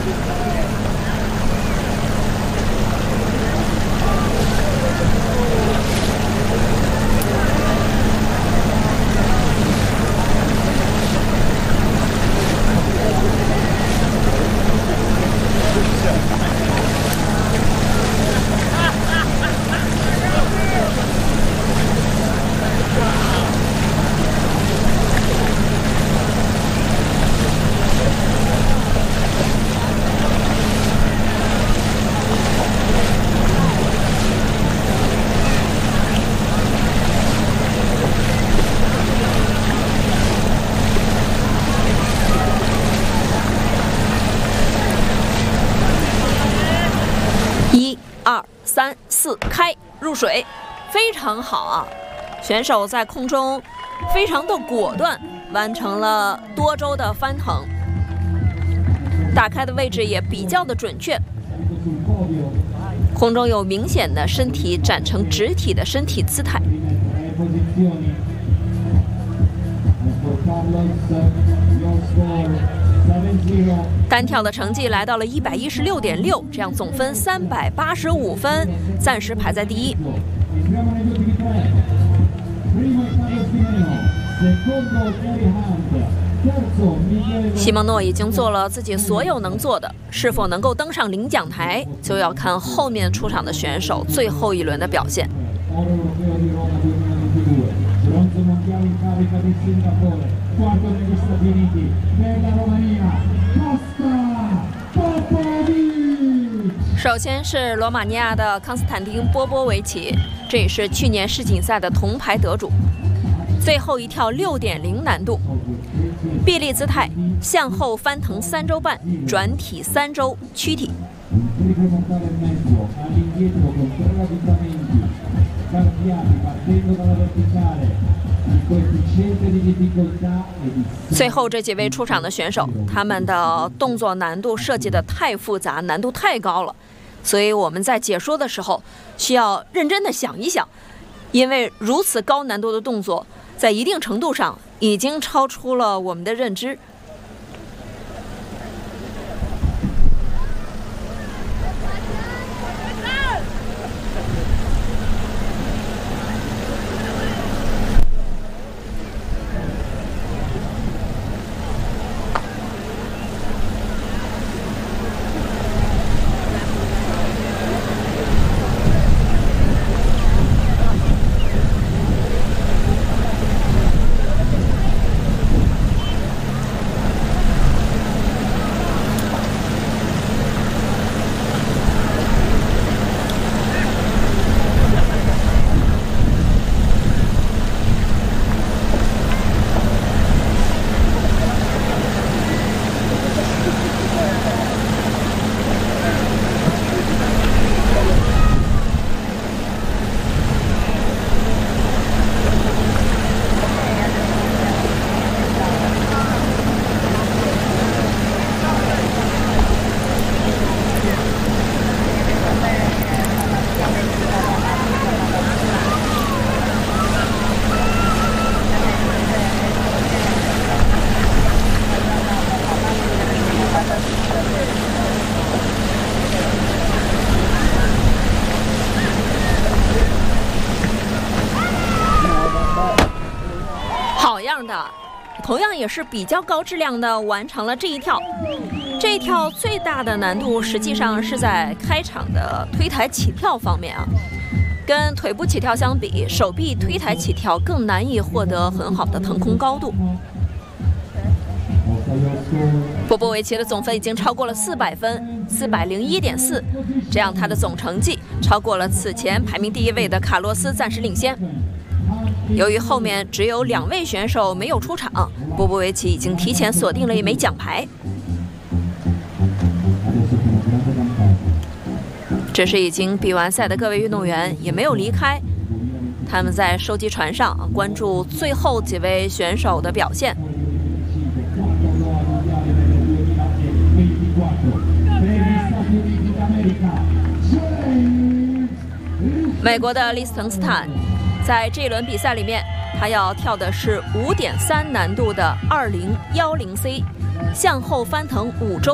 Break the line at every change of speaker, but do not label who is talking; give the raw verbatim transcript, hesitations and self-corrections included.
三四开，入水，非常好啊！选手在空中非常的果断，完成了多周的翻腾，打开的位置也比较的准确，空中有明显的身体展成直体的身体姿态。单跳的成绩来到了一百一十六点六，这样总分三百八十五分，暂时排在第一。西蒙诺已经做了自己所有能做的，是否能够登上领奖台，就要看后面出场的选手最后一轮的表现。首先是罗马尼亚的康斯坦丁·波波维奇，这也是去年世锦赛的铜牌得主。最后一跳 六点零 难度，臂力姿态，向后翻腾三周半，转体三周，躯体。最后这几位出场的选手，他们的动作难度设计的太复杂，难度太高了，所以我们在解说的时候需要认真的想一想，因为如此高难度的动作，在一定程度上已经超出了我们的认知。同样也是比较高质量的完成了这一跳。这一跳最大的难度实际上是在开场的推抬起跳方面啊，跟腿部起跳相比，手臂推抬起跳更难以获得很好的腾空高度。波波维奇的总分已经超过了四百分，四百零一点四，这样他的总成绩超过了此前排名第一位的卡洛斯，暂时领先。由于后面只有两位选手没有出场，波波维奇已经提前锁定了一枚奖牌。这时已经比完赛的各位运动员也没有离开，他们在收集船上关注最后几位选手的表现。美国的利斯滕斯坦在这一轮比赛里面，他要跳的是 五点三 难度的 二零一零 C 向后翻腾五周。